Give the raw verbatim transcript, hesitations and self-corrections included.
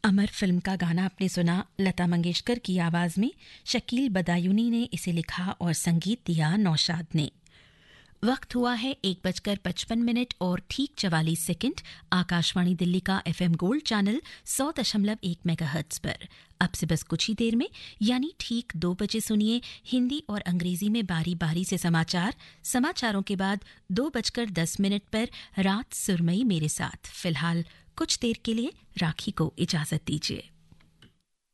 अमर film का गाना आपने सुना लता मंगेशकर की आवाज में। शकील बदायूनी ने इसे लिखा और संगीत दिया नौशाद ने। वक्त हुआ है एक बजकर पचपन मिनट और ठीक चवालीस सेकंड। आकाशवाणी दिल्ली का एफएम गोल्ड चैनल सौ दशमलव एक मेगाहर्ट्ज पर अब से बस कुछ ही देर में यानी ठीक दो बजे सुनिए हिंदी और अंग्रेजी में बारी बारी से समाचार। समाचारों के बाद दो बजकर दस मिनट पर रात सुरमई मेरे साथ। फिलहाल कुछ देर के लिए राखी को इजाजत दीजिए।